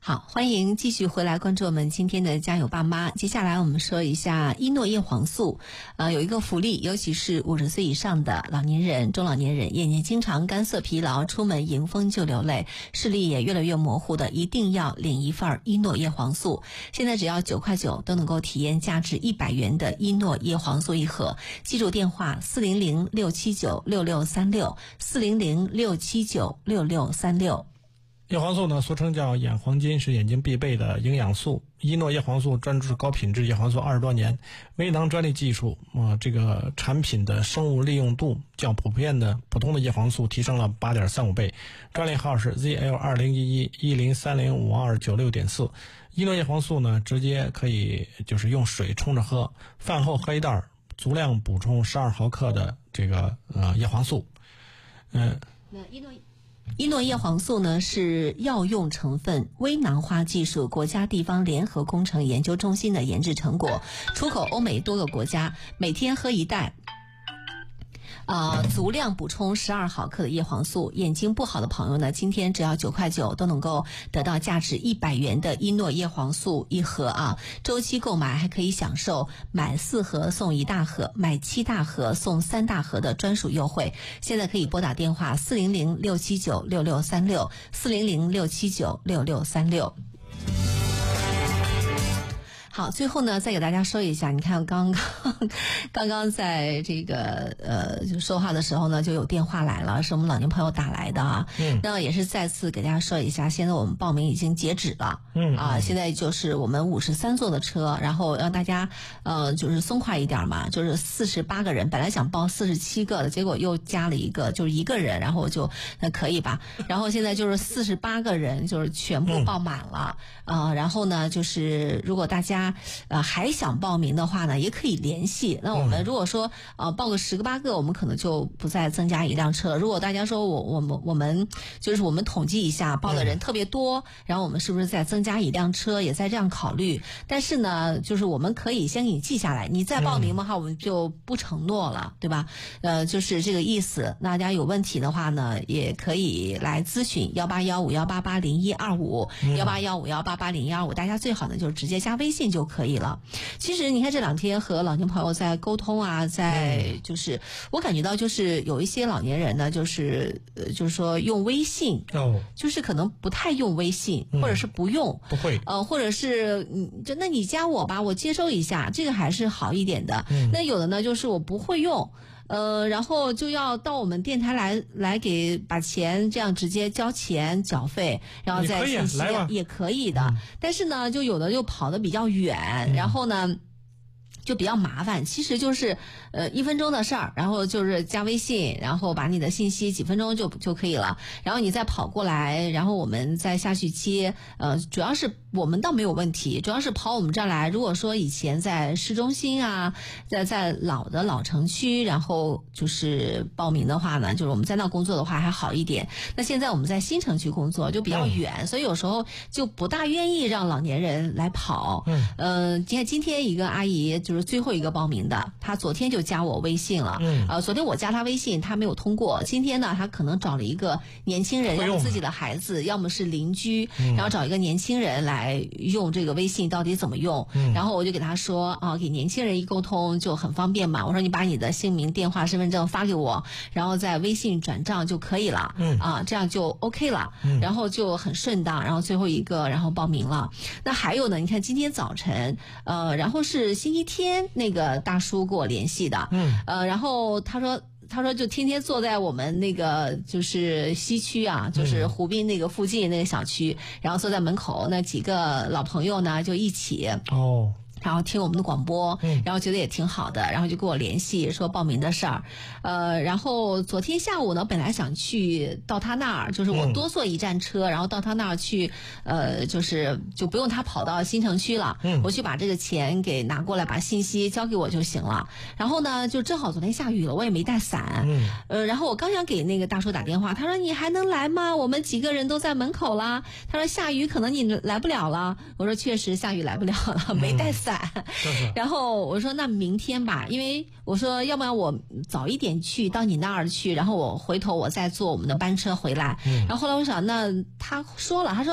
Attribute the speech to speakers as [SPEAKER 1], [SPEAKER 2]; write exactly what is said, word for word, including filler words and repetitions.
[SPEAKER 1] 好，欢迎继续回来关注我们今天的加油爸妈。接下来我们说一下伊诺叶黄素，呃，有一个福利，尤其是五十岁以上的老年人、中老年人，眼睛经常干涩疲劳，出门迎风就流泪，视力也越来越模糊的，一定要领一份伊诺叶黄素。现在只要九块九都能够体验价值一百元的伊诺叶黄素一盒。记住电话四零零六七九六六三六四零零六七九六六三六。
[SPEAKER 2] 叶黄素呢，俗称叫眼黄金，是眼睛必备的营养素。伊诺叶黄素专注高品质叶黄素二十多年，微囊专利技术，呃，这个产品的生物利用度较普遍的普通的叶黄素提升了 八点三五 倍。专利号是 Z L 二零一一一零三零五二九六点四。伊诺叶黄素呢，直接可以就是用水冲着喝，饭后喝一袋，足量补充十二毫克的这个呃叶黄素。嗯、呃，
[SPEAKER 1] 那伊诺。伊诺叶黄素呢是药用成分微囊化技术国家地方联合工程研究中心的研制成果，出口欧美多个国家，每天喝一袋。呃，足量补充十二毫克的叶黄素，眼睛不好的朋友呢，今天只要九块九都能够得到价值一百元的伊诺叶黄素一盒啊！周期购买还可以享受买四盒送一大盒，买七大盒送三大盒的专属优惠。现在可以拨打电话四零零六七九六六三六四零零六七九六六三六。好，最后呢，再给大家说一下，你看刚刚刚刚在这个呃就说话的时候呢，就有电话来了，是我们老年朋友打来的啊。嗯。那也是再次给大家说一下，现在我们报名已经截止了。嗯。啊，现在就是我们五十三座的车，然后让大家呃就是松快一点嘛，就是四十八个人，本来想报四十七个的，结果又加了一个，就是一个人，然后就那可以吧？然后现在就是四十八个人，就是全部报满了。嗯、呃，然后呢，就是如果大家呃，还想报名的话呢，也可以联系。那我们如果说呃报个十个八个，我们可能就不再增加一辆车。如果大家说我我们我们就是我们统计一下报的人特别多，然后我们是不是再增加一辆车，也在这样考虑。但是呢，就是我们可以先给你记下来，你再报名的话，我们就不承诺了，对吧？呃，就是这个意思。大家有问题的话呢，也可以来咨询幺八幺五幺八八零一二五幺八幺五幺八八零一二五。大家最好呢就是直接加微信就可以了。其实你看这两天和老年朋友在沟通啊，在就是我感觉到就是有一些老年人呢，就是呃就是说用微信哦，就是可能不太用微信，嗯、或者是不用
[SPEAKER 2] 不会
[SPEAKER 1] 呃，或者是嗯，就那你加我吧，我接收一下，这个还是好一点的。嗯、那有的呢就是我不会用。呃，然后就要到我们电台来来给把钱这样直接交钱缴费，然后再信息也可以的。嗯、但是呢，就有的就跑得比较远，嗯、然后呢就比较麻烦。其实就是呃一分钟的事儿，然后就是加微信，然后把你的信息几分钟就就可以了，然后你再跑过来，然后我们再下去接。呃，主要是我们倒没有问题，主要是跑我们这儿来。如果说以前在市中心啊，在在老的老城区，然后就是报名的话呢，就是我们在那工作的话还好一点。那现在我们在新城区工作就比较远，嗯、所以有时候就不大愿意让老年人来跑。嗯，呃，今天今天一个阿姨就是最后一个报名的，她昨天就加我微信了。嗯，呃，昨天我加她微信，她没有通过。今天呢，她可能找了一个年轻人，让自己的孩子，要么是邻居，嗯、然后找一个年轻人来。来用这个微信到底怎么用？嗯、然后我就给他说啊，给年轻人一沟通就很方便嘛。我说你把你的姓名、电话、身份证发给我，然后在微信转账就可以了。嗯啊，这样就 OK 了。嗯、然后就很顺当。然后最后一个，然后报名了。那还有呢？你看今天早晨，呃，然后是星期天，那个大叔给我联系的。嗯呃，然后他说。他说就天天坐在我们那个就是西区啊，就是湖滨那个附近那个小区，嗯、然后坐在门口，那几个老朋友呢就一起哦。然后听我们的广播，嗯，然后觉得也挺好的，然后就跟我联系说报名的事儿，呃，然后昨天下午呢，本来想去到他那儿，就是我多坐一站车，嗯、然后到他那儿去，呃，就是就不用他跑到新城区了，嗯，我去把这个钱给拿过来，把信息交给我就行了。然后呢，就正好昨天下雨了，我也没带伞，嗯，呃，然后我刚想给那个大叔打电话，他说你还能来吗？我们几个人都在门口啦。他说下雨可能你来不了了。我说确实下雨来不了了，没带伞。嗯、然后我说那明天吧，因为我说要不然我早一点去到你那儿去，然后我回头我再坐我们的班车回来。嗯、然后后来我想，那他说了，他说